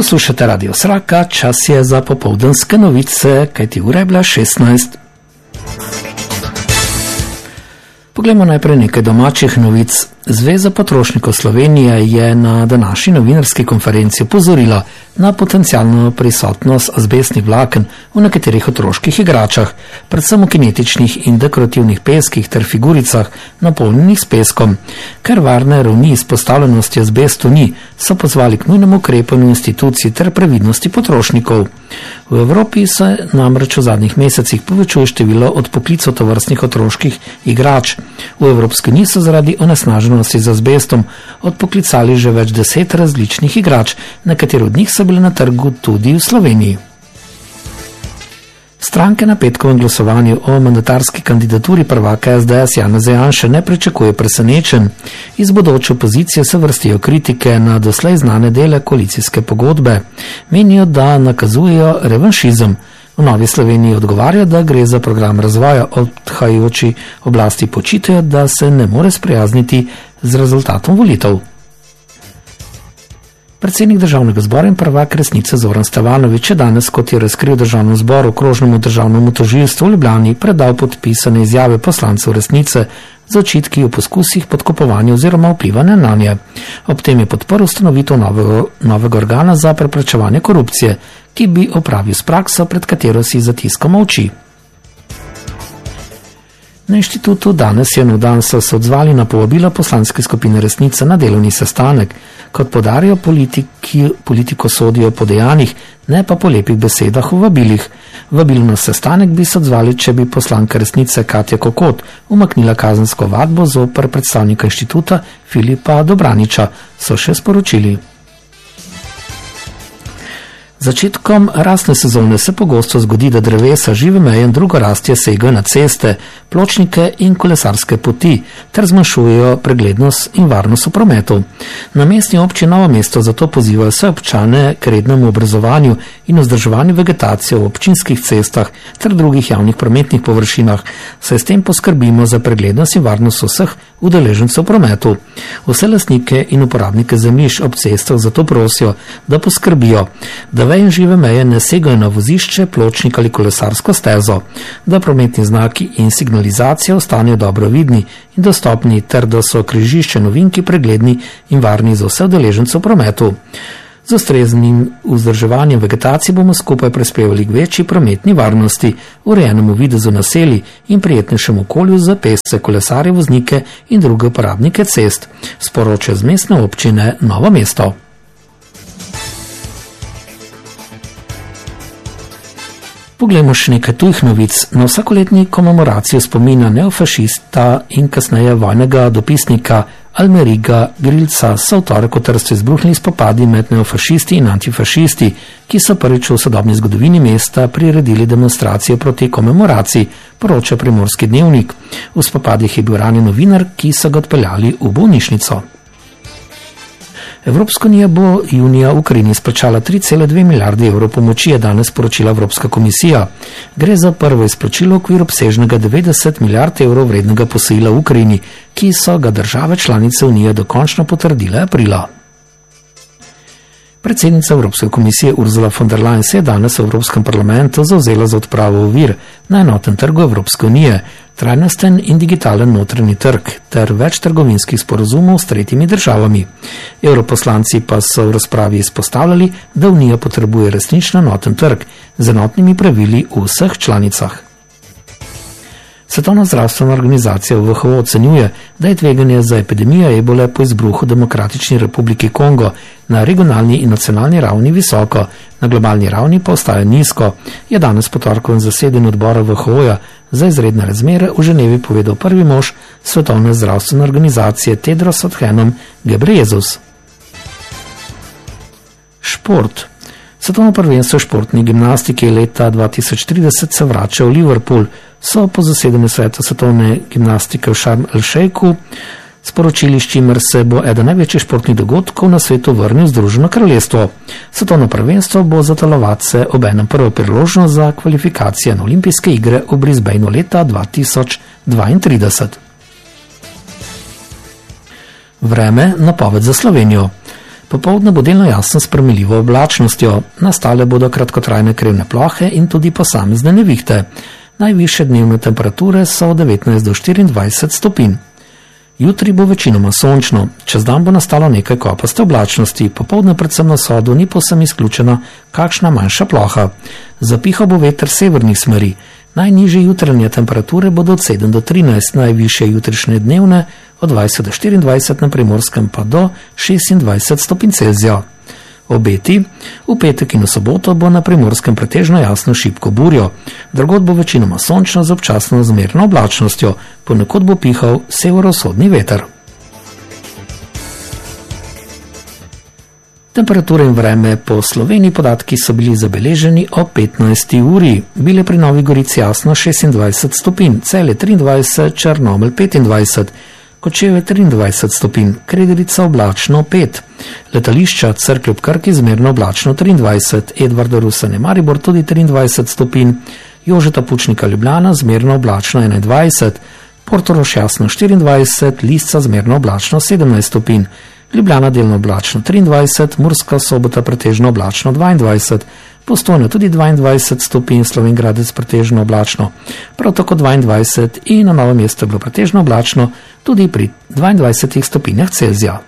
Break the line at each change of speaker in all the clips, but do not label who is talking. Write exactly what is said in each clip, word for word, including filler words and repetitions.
Poslušate Radio Sraka, čas je za popoldanske novice, kajti ura je bila šestnajst. Poglejmo najprej nekaj domačih novic. Zveza potrošnikov Slovenije je na današnji novinarski konferenci opozorila na potencialno prisotnost azbestnih vlaken v nekaterih otroških igračah, predvsem v kinetičnih in dekorativnih peskih ter figuricah napolnjenih s peskom. Ker varne ravni izpostavljenosti azbestu ni, so pozvali k nujnemu ukrepanju institucij ter previdnosti potrošnikov. V Evropi se namreč v zadnjih mesecih povečuje število odpoklicov tovrstnih otroških igrač. V Evropski uniji so zaradi onesnaženosti z azbestom odpoklicali že več deset različnih igrač, nekateri od njih so bili na trgu tudi v Sloveniji. Stranke na petkovem glasovanju o mandatarski kandidaturi prvaka es de es Janeza Janše ne pričakuje presenečen. Iz bodoče opozicije se vrstijo kritike na doslej znane dele koalicijske pogodbe. Menijo, da nakazujejo revanšizem. V Novi Sloveniji odgovarja, da gre za program razvoja, odhajajoči oblasti počitajo, da se ne more sprijazniti z rezultatom volitev. Predsednik državnega zbora in prvak resnice Zoran Stevanović je danes, kot je razkril državnem zboru, okrožnemu državnemu tožilstvu v Ljubljani, predal podpisane izjave poslancev resnice z očitki o poskusih podkupovanja oziroma vplivanja nanje. Ob tem je podprl ustanovitev novega, novega organa za preprečevanje korupcije, ki bi opravil s prakso, pred katero si zatiskamo oči. Na inštitutu Danes je nov dan so se odzvali na povabilo poslanske skupine Resnice na delovni sestanek. Kot podarijo, politiki, politiko sodijo po dejanjih, ne pa po lepih besedah v vabilih. Vabilo na sestanek bi se odzvali, če bi poslanka Resnice Katja Kokot umaknila kazensko vadbo zoper predstavnika inštituta Filipa Dobraniča, so še sporočili. Začetkom rastne sezone se pogosto zgodi, da drevesa, žive meje in drugo rastje segajo na ceste, pločnike in kolesarske poti ter zmanjšujejo preglednost in varnost v prometu. Na mestni občini Novo mesto zato pozivajo vse občane k rednemu obrazovanju in vzdrževanju vegetacije v občinskih cestah ter drugih javnih prometnih površinah, saj s tem poskrbimo za preglednost in varnost vseh udeležencev v prometu. Vse lastnike in uporabnike zemljišč ob cestah zato prosijo, da poskrbijo, da veje in žive meje ne segajo na vozišče, pločnik ali kolesarsko stezo, da prometni znaki in signalizacija ostanejo dobro vidni in dostopni ter da so križišče novinki pregledni in varni za vse udeležence v prometu. Z ustreznim vzdrževanjem vegetacije bomo skupaj prispevali k večji prometni varnosti, urejenemu videzu naselij in prijetnejšemu okolju za pešce, kolesarje, voznike in druge uporabnike cest, sporočajo z mestne občine Novo mesto. Poglejmo še nekaj tujih novic. Na vsakoletni komemoracijo spomina neofašista in kasneje vojnega dopisnika Almeriga Grilca so v torek v Trstu izbruhnili spopadi med neofašisti in antifašisti, ki so prvič v sodobni zgodovini mesta priredili demonstracijo proti komemoraciji, poroča Primorski dnevnik. V spopadih je bil ranjen novinar, ki so ga odpeljali v bolnišnico. Evropska unija bo junija Ukrajini izplačala tri cele dve milijarde evrov pomoči, je danes poročila Evropska komisija. Gre za prvo izplačilo v okviru obsežnega devetdeset milijard evrov vrednega posojila v Ukrajini, ki so ga države članice unije dokončno potrdile aprila. Predsednica Evropske komisije Ursula von der Leyen se je danes v Evropskem parlamentu zavzela za odpravo ovir na enoten trgu Evropske unije, trajnosten in digitalen notranji trg ter več trgovinskih sporazumov s tretjimi državami. Evroposlanci pa so v razpravi izpostavljali, da unija potrebuje resnično enoten trg z enotnimi pravili v vseh članicah. Svetovna zdravstvena organizacija W H O ocenjuje, da je tveganje za epidemijo ebole po izbruhu v Demokratični republiki Kongo na regionalni in nacionalni ravni visoko, na globalni ravni pa ostaja nizko, je danes po torkovem zasedanju odbora W H O-ja za izredne razmere v Ženevi povedal prvi mož Svetovne zdravstvene organizacije Tedros Adhanom Ghebreyesus. Šport. Svetovno prvenstvo športni gimnastiki leta dva tisoč trideset se vrača v Liverpool, so po zasedanju sveta svetovne gimnastike v Sharm el-Sheikhu sporočili, s čimer se bo eden največjih športnih dogodkov na svetu vrnil v Združeno kraljestvo. Svetovno prvenstvo bo za telovadce obenem prva priložnost za kvalifikacije na olimpijske igre v Brisbaneu leta dva tisoč dvaintrideset. Vreme, napoved za Slovenijo. Popoldne bo delno jasno s premiljivo oblačnostjo, nastale bodo kratkotrajne krevne plohe in tudi posamezne nevihte. Najvišje dnevne temperature so od devetnajst do štiriindvajset stopinj. Jutri bo večinoma sončno, čez dan bo nastalo nekaj kopaste oblačnosti, popoldne predvsem na vzhodu ni povsem izključena kakšna manjša ploha. Zapihal bo veter severnih smeri. Najnižje jutranje temperature bodo od sedem do trinajst, najvišje jutrišnje dnevne od dvajset do štiriindvajset, na Primorskem pa do šestindvajset stopinj Celzija. Obeti: v petek in v soboto bo na Primorskem pretežno jasno šibko burjo, drugod bo večinoma sončno z občasno zmerno oblačnostjo, ponekod bo pihal severovzhodni veter. Temperature in vreme po Sloveniji. Podatki so bili zabeleženi o petnajsti uri. Bile pri Novi Gorici jasno šestindvajset stopinj, Celje triindvajset, Črnomelj petindvajset, Kočevje triindvajset stopinj, Krederica oblačno pet, letališča Cerklje ob Krki zmerno oblačno triindvajset, Edvarda Rusane Maribor tudi triindvajset stopinj, Jožeta Pučnika Ljubljana zmerno oblačno enaindvajset, Portorož jasno štiriindvajset, Lisca zmerno oblačno sedemnajst stopinj, Ljubljana delno oblačno triindvajset, Murska Sobota pretežno oblačno dvaindvajset, Postojna tudi dvaindvajset stopinj, Slovenj Gradec pretežno oblačno, prav tako dvaindvajset in na Novem mestu je bilo pretežno oblačno tudi pri dvaindvajsetih stopinjah Celzija.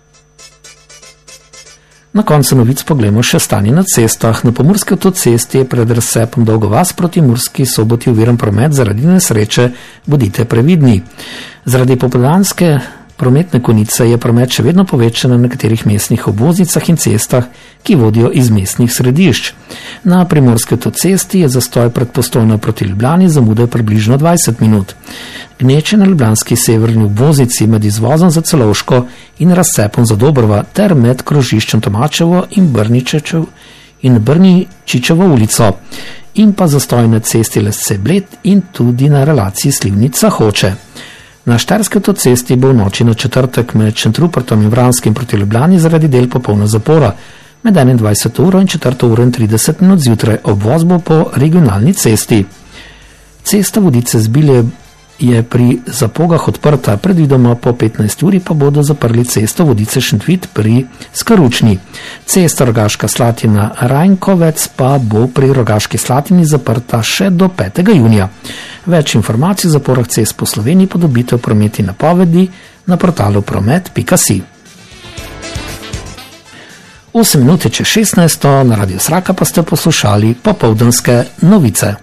Na koncu novic pogledamo še stanje na cestah. Na pomurski avtocesti je pred razcepom Dolga vas proti Murski Soboti oviran promet zaradi nesreče, bodite previdni. Zaradi popoldanske prometne konice je promet še vedno povečan na nekaterih mestnih obvoznicah in cestah, ki vodijo iz mestnih središč. Na Primorski avtocesti je zastoj pred Postojno proti Ljubljani, zamuda je približno dvajset minut. Gneče na ljubljanski severni obvoznici med izvozom za Celovško in razcepom za Dobrova ter med krožiščem Tomačevo in Brničev in Brničičevo ulico in pa zastoj na cesti Lesce Bled in tudi na relaciji Slivnica Hoče. Na Štajerski avtocesti bo v noči na četrtek med Šentrupertom in Vranskim proti Ljubljani zaradi del popolna zapora. Med enaindvajseto uro in četrto uro in trideset minut zjutraj obvoz bo po regionalni cesti. Cesta Vodice-Zbilje je pri Zapogah odprta, predvidoma po petnajsti uri pa bodo zaprli cesto Vodice-Šentvid pri Skaručni. Cesta Rogaška Slatina-Rajnkovec pa bo pri Rogaški Slatini zaprta še do petega junija. Več informacij o zaporah cest po Sloveniji podobite v prometni napovedi na portalu promet pika si. osem minut čez šestnajsto, na Radio Sraka pa ste poslušali popoldanske novice.